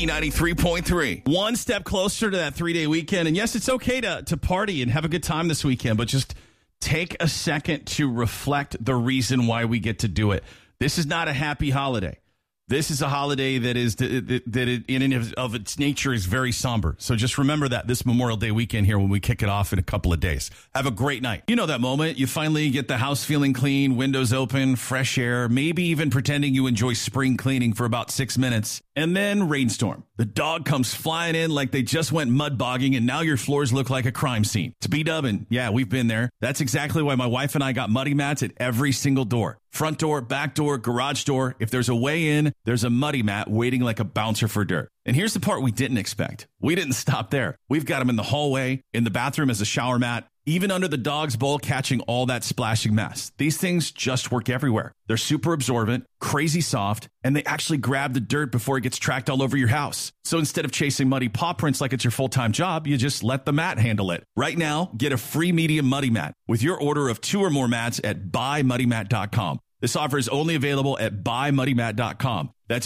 B93.3. One step closer to that 3-day weekend. And yes, it's okay to party and have a good time this weekend, but just take a second to reflect the reason why we get to do it. This is not a happy holiday. This is a holiday that in and of its nature is very somber. So just remember that this Memorial Day weekend here when we kick it off in a couple of days. Have a great night. You know that moment. You finally get the house feeling clean, windows open, fresh air, maybe even pretending you enjoy spring cleaning for about 6 minutes. And then rainstorm. The dog comes flying in like they just went mud bogging, and now your floors look like a crime scene. It's B-dubbing. Yeah, we've been there. That's exactly why my wife and I got muddy mats at every single door. Front door, back door, garage door. If there's a way in, there's a muddy mat waiting like a bouncer for dirt. And here's the part we didn't expect. We didn't stop there. We've got them in the hallway, in the bathroom as a shower mat, even under the dog's bowl, catching all that splashing mess. These things just work everywhere. They're super absorbent, crazy soft, and they actually grab the dirt before it gets tracked all over your house. So instead of chasing muddy paw prints like it's your full-time job, you just let the mat handle it. Right now, get a free medium muddy mat with your order of 2 or more mats at buymuddymat.com. This offer is only available at buymuddymat.com. That's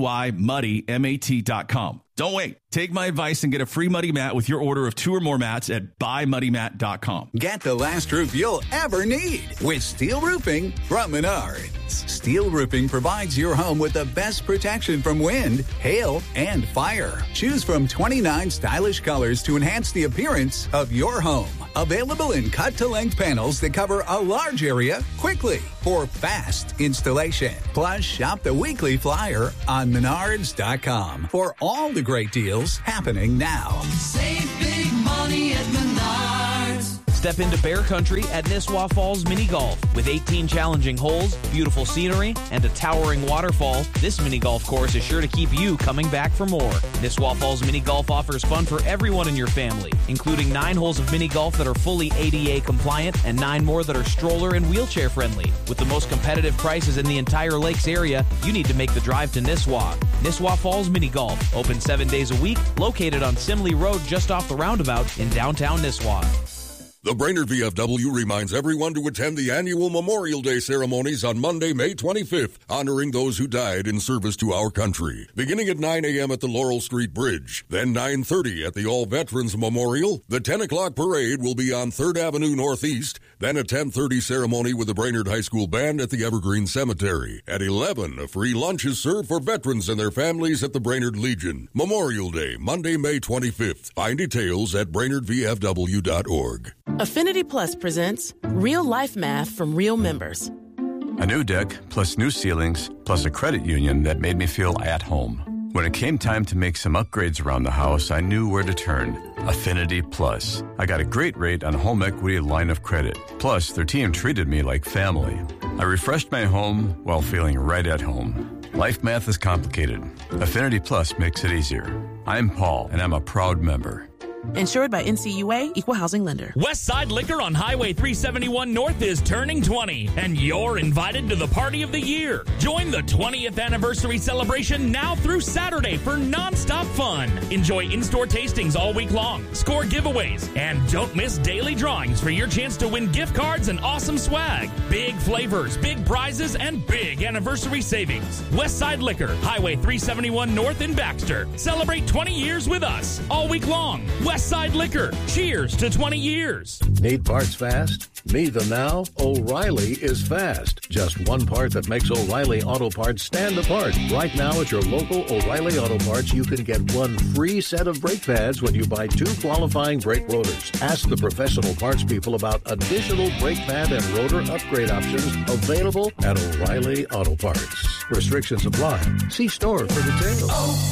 BUYMuddyMAT.com. Don't wait. Take my advice and get a free muddy mat with your order of 2 or more mats at buymuddymat.com. Get the last roof you'll ever need with Steel Roofing from Menards. Steel Roofing provides your home with the best protection from wind, hail, and fire. Choose from 29 stylish colors to enhance the appearance of your home. Available in cut-to-length panels that cover a large area quickly for fast installation. Plus, shop the weekly flyer on Menards.com for all the great deals happening now. Save big money at Menards. Step into Bear Country at Nisswa Falls Mini Golf. With 18 challenging holes, beautiful scenery, and a towering waterfall, this mini golf course is sure to keep you coming back for more. Nisswa Falls Mini Golf offers fun for everyone in your family, including 9 holes of mini golf that are fully ADA compliant and 9 more that are stroller and wheelchair friendly. With the most competitive prices in the entire Lakes area, you need to make the drive to Nisswa. Nisswa Falls Mini Golf, open 7 days a week, located on Simley Road just off the roundabout in downtown Nisswa. The Brainerd VFW reminds everyone to attend the annual Memorial Day ceremonies on Monday, May 25th, honoring those who died in service to our country. Beginning at 9 a.m. at the Laurel Street Bridge, then 9:30 at the All Veterans Memorial. The 10 o'clock parade will be on 3rd Avenue Northeast, then a 10:30 ceremony with the Brainerd High School Band at the Evergreen Cemetery. At 11, a free lunch is served for veterans and their families at the Brainerd Legion. Memorial Day, Monday, May 25th. Find details at brainerdvfw.org. Affinity Plus presents Real Life Math from Real Members. A new deck, plus new ceilings, plus a credit union that made me feel at home. When it came time to make some upgrades around the house, I knew where to turn. Affinity Plus. I got a great rate on a home equity line of credit. Plus, their team treated me like family. I refreshed my home while feeling right at home. Life math is complicated. Affinity Plus makes it easier. I'm Paul, and I'm a proud member. Insured by NCUA, Equal Housing Lender. Westside Liquor on Highway 371 North is turning 20, and you're invited to the party of the year. Join the 20th anniversary celebration now through Saturday for nonstop fun. Enjoy in-store tastings all week long, score giveaways, and don't miss daily drawings for your chance to win gift cards and awesome swag. Big flavors, big prizes, and big anniversary savings. Westside Liquor, Highway 371 North in Baxter. Celebrate 20 years with us all week long. Westside Liquor. Cheers to 20 years. Need parts fast? Need them now? O'Reilly is fast. Just one part that makes O'Reilly Auto Parts stand apart. Right now at your local O'Reilly Auto Parts, you can get one free set of brake pads when you buy 2 qualifying brake rotors. Ask the professional parts people about additional brake pad and rotor upgrade options available at O'Reilly Auto Parts. Restrictions apply. See store for details.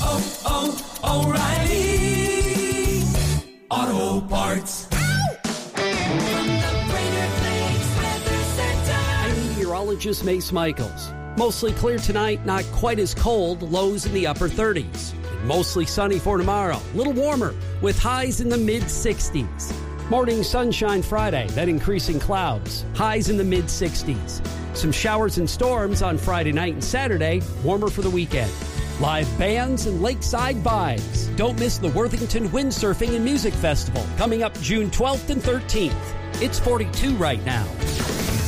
O'Reilly Auto Parts. I'm meteorologist Mace Michaels. Mostly clear tonight, not quite as cold, lows in the upper 30s. And mostly sunny for tomorrow, a little warmer with highs in the mid-60s. Morning sunshine Friday, then increasing clouds, highs in the mid-60s. Some showers and storms on Friday night and Saturday, warmer for the weekend. Live bands and lakeside vibes. Don't miss the Worthington Windsurfing and Music Festival coming up June 12th and 13th. It's 42 right now.